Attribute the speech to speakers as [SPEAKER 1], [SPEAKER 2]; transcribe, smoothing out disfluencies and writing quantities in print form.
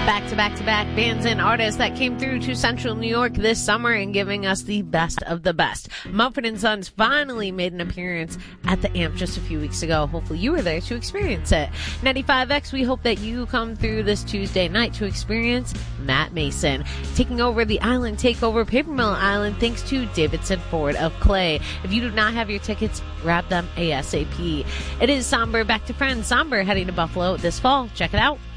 [SPEAKER 1] Back-to-back-to-back bands and artists that came through to Central New York this summer and giving us the best of the best. Mumford & Sons finally made an appearance at the AMP just a few weeks ago. Hopefully you were there to experience it. 95X, we hope that you come through this Tuesday night to experience Matt Mason taking over the Island Takeover Paper Mill Island thanks to Davidson Ford of Clay. If you do not have your tickets, grab them ASAP. It is Somber Back to Friends. Somber heading to Buffalo this fall. Check it out.